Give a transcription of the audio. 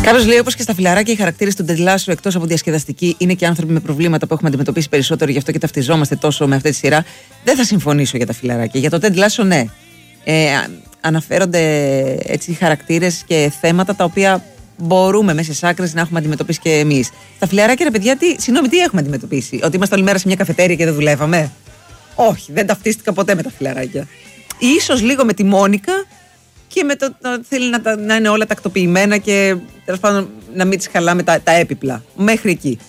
Κάποιος λέει: όπως και στα φιλαράκια, οι χαρακτήρες του Ted Lasso, εκτός από διασκεδαστικοί, είναι και άνθρωποι με προβλήματα που έχουμε αντιμετωπίσει περισσότερο, γι' αυτό και ταυτιζόμαστε τόσο με αυτή τη σειρά. Δεν θα συμφωνήσω για τα φιλαράκια. Για το Ted Lasso, ναι. Αναφέρονται έτσι χαρακτήρες και θέματα τα οποία μπορούμε μέσα στις άκρες να έχουμε αντιμετωπίσει και εμείς. Τα φιλαράκια, ρε παιδιά, τι έχουμε αντιμετωπίσει? Ότι είμαστε όλη μέρα σε μια καφετέρια και δεν δουλεύαμε? Όχι, δεν ταυτίστηκα ποτέ με τα φιλαράκια. Ίσως λίγο με τη Μόνικα και με το θέλει να είναι όλα τακτοποιημένα και τέλος πάντων να μην τις χαλάμε τα έπιπλα. Μέχρι εκεί.